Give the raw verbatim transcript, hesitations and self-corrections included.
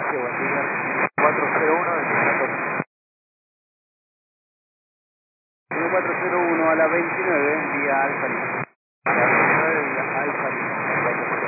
Sí, buen día. cuatro cero uno del catorce. uno cuatro cero uno a la veintinueve, vía Alfa Lima.